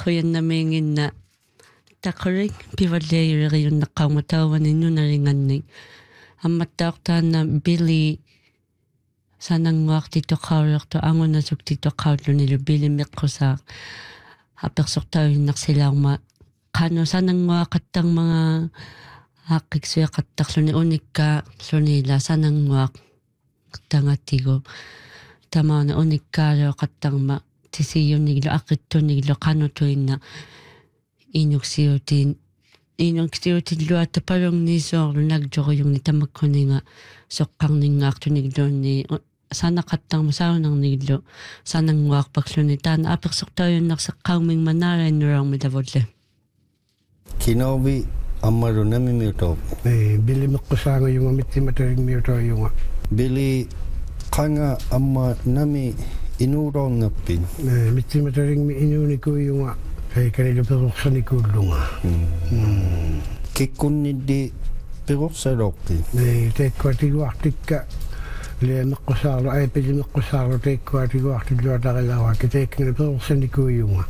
kuyan namingin na takurik pivalay yung nakamutawan ninyo na ringanig. Ang matakta na Billy sanang wakti to kaurak to angon na sukti to kaurak nilo Billy Mikrosak. Hapersok tayo naksilang kano sanang wakatang mga hakik suya katak so ni unika so nila sanang wak katangatigo. Tama na unika lo katang tisiyo nilo akito nilo kano to ina inyok siyotin lo at parang ni so nagjoko yung nitamak ko nga sokang ni nga akto nilo ni sana katang masaw ng nilo sanang wak paksunita na apaksok tayo naksakaw ming manara nurang midavodle. Kinawi amaro nami miuto. Bili makusango yung amiti mataring miuto yung Bili kanga amma nami inurong napin. Miti mataring mi inuni ko yung kay kanila peroksa ni kulunga. Kikun di peroksa roki. Teko tigwaktik ka. Le makusalo ay pili makusalo teko tigwaktik lo dagalawa kite kanila peroksa ni kulunga.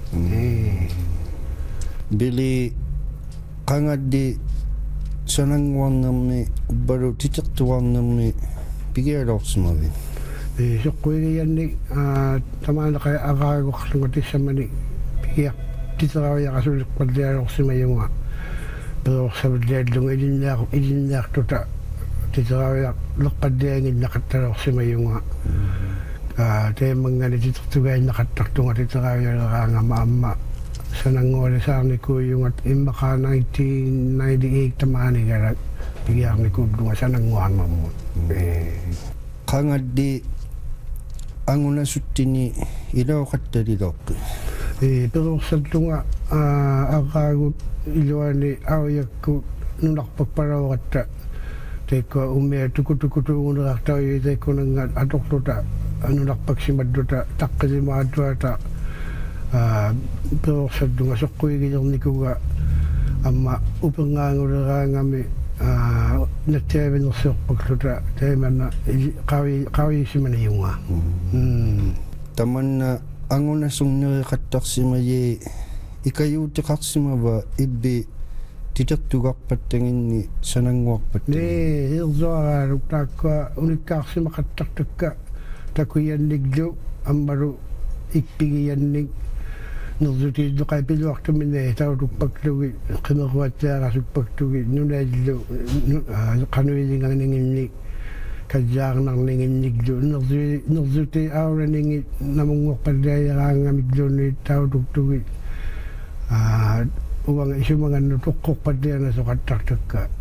Bili kanga di sanangwan nami baru titaktuan nami pigirok sumabi. So kuwi yan ni tamala kay agago kasungati sa mani piyak titaraw ya kasulik padlero si mayunga. Pero sa padlero idin na tota titaraw ya lokpadengin nakataraw si mayunga. Tayo mga nitutugay nakataktunga titaraw ya nga maama. Sa nangole sa ni ko yung at imbaka 1998 tamani garat bigyan ni ko dunga sa nangwang mo. Kanga di ang una sutini ilaw katari dok. Pero sa tunga akago ilawan ni ayak ko nung nakapagparaw kata teko ume tukutukutu una tayo teko nang atok tota ano nakapagsimad tota takkasi maadwa ta pero sa dunga sa kuya ganyang ni kuga ama upang nga ngami natyawe ng sok pagsuta tayo man na kawi si manayunga. Taman na ang una sung nakatak si maye ikayo tikak si maba ibi titak tugak patengin ni sanangwak patengin. Hilzo takwa unikak si makatak taka takuyan niglo ambaru ikpigiyan nig Nagsuti do kay pilo akto minne taw do pagtuwi kano kwatya ka pagtuwi nunay do kanuwi ng ningin kajang ng ningin do nagsuti awra ningin namungok padaya nga migdo ni taw do tuwi uwang isu mga nutukok padaya na so katak